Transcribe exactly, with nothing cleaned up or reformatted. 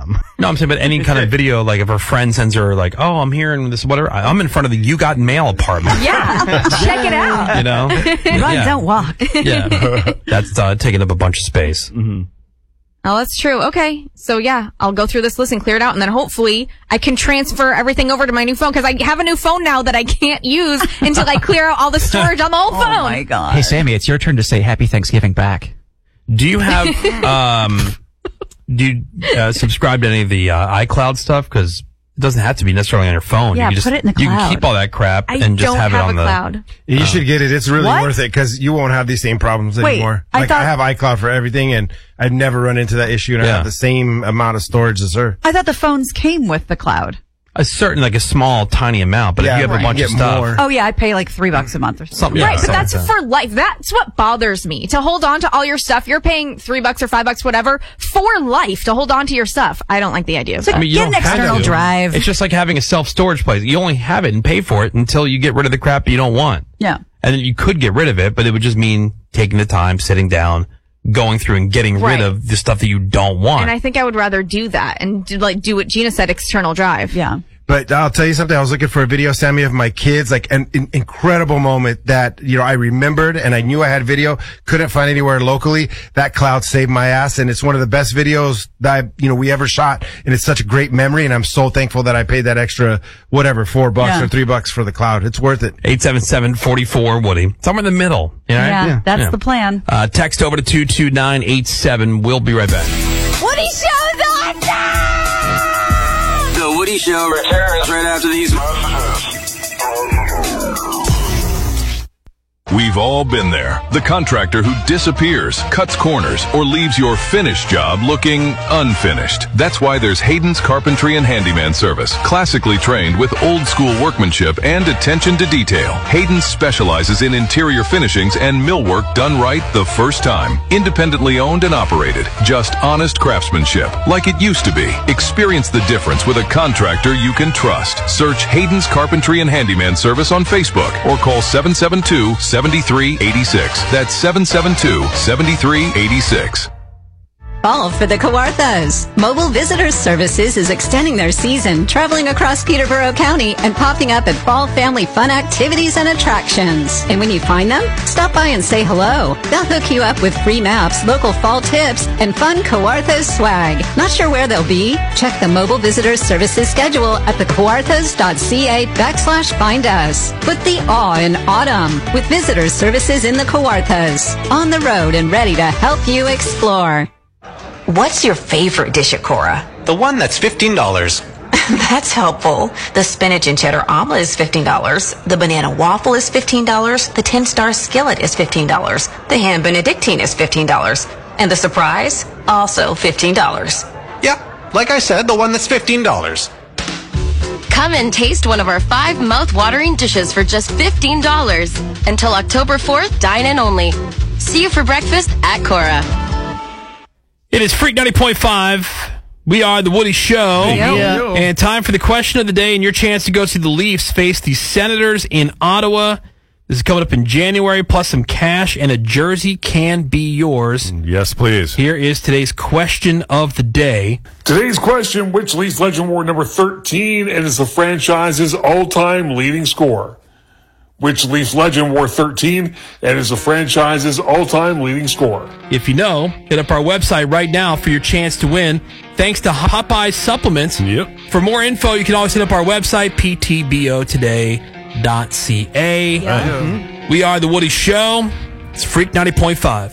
them. No, I'm saying, but any kind of video, like if her friend sends her, like, oh, I'm here and this, whatever, I'm in front of the You Got Mail apartment. Yeah, check it out. You know? Run, Yeah. don't walk. Yeah. That's uh, taking up a bunch of space. Mm-hmm. Oh, that's true. Okay. So yeah, I'll go through this list and clear it out, and then hopefully I can transfer everything over to my new phone, because I have a new phone now that I can't use until I clear out all the storage on the old phone. Oh my God. Hey, Sammy, it's your turn to say Happy Thanksgiving back. Do you have, um, do you uh, subscribe to any of the uh, iCloud stuff? Because it doesn't have to be necessarily on your phone. Yeah, you can just, put it in the You can cloud. keep all that crap I and just don't have, have it on a the cloud. You Oh. should get it. It's really What? worth it, because you won't have these same problems Wait, anymore. I like thought- I have iCloud for everything, and I've never run into that issue, and I Yeah. have the same amount of storage as her. I thought the phones came with the cloud. a certain, like a small, tiny amount. But Yeah, if you have right. a bunch You of get stuff, more. Oh yeah, I pay like three bucks a month or something. something, Right, yeah, but something that's like that. for life. That's what bothers me. To hold on to all your stuff, you're paying three bucks or five bucks, whatever, for life to hold on to your stuff. I don't like the idea of So that. I mean, you get an don't have external to. drive. It's just like having a self-storage place. You only have it and pay for it until you get rid of the crap you don't want. Yeah. And then you could get rid of it, but it would just mean taking the time, sitting down, going through and getting Right. rid of the stuff that you don't want. And I think I would rather do that and do, like do what Gina said, external drive. Yeah. But I'll tell you something. I was looking for a video, Sammy, of my kids, like an, an incredible moment that, you know, I remembered and I knew I had video, couldn't find anywhere locally. That cloud saved my ass. And it's one of the best videos that, I, you know, we ever shot. And it's such a great memory. And I'm so thankful that I paid that extra, whatever, four bucks Yeah. or three bucks for the cloud. It's worth it. eight seven seven, four four, Woody. Somewhere in the middle. You know, right? Yeah, that's Yeah. the plan. Uh, text over to two two nine eight seven. We'll be right back. Woody Show's awesome! The Woody Show returns right after these messages. We've all been there. The contractor who disappears, cuts corners, or leaves your finished job looking unfinished. That's why there's Hayden's Carpentry and Handyman Service. Classically trained with old school workmanship and attention to detail. Hayden specializes in interior finishings and millwork done right the first time. Independently owned and operated. Just honest craftsmanship, like it used to be. Experience the difference with a contractor you can trust. Search Hayden's Carpentry and Handyman Service on Facebook or call seven seven two, seven three eight six. That's seven seven two, seven three eight six. Fall for the Kawarthas. Mobile Visitors Services is extending their season, traveling across Peterborough County and popping up at fall family fun activities and attractions. And when you find them, stop by and say hello. They'll hook you up with free maps, local fall tips, and fun Kawarthas swag. Not sure where they'll be? Check the Mobile Visitors Services schedule at thecawarthas.ca backslash find us. Put the awe in autumn with Visitors Services in the Kawarthas. On the road and ready to help you explore. What's your favorite dish at Cora? The one that's fifteen dollars. That's helpful. The spinach and cheddar omelet is fifteen dollars. The banana waffle is fifteen dollars. The ten-star skillet is fifteen dollars. The ham benedictine is fifteen dollars. And the surprise? Also fifteen dollars. Yeah, like I said, the one that's fifteen dollars. Come and taste one of our five mouth-watering dishes for just fifteen dollars. Until October fourth, dine in only. See you for breakfast at Cora. It is Freak ninety point five. We are the Woody Show. Yeah. And time for the question of the day and your chance to go see the Leafs face the Senators in Ottawa. This is coming up in January, plus some cash and a jersey can be yours. Yes, please. Here is today's question of the day. Today's question, which Leafs legend wore number thirteen and is the franchise's all-time leading scorer? Which Leafs legend wore thirteen and is the franchise's all-time leading scorer? If you know, hit up our website right now for your chance to win. Thanks to Popeye Supplements. Yep. For more info, you can always hit up our website, p t b o today dot c a. Yeah. We are the Woody Show. It's Freak ninety point five.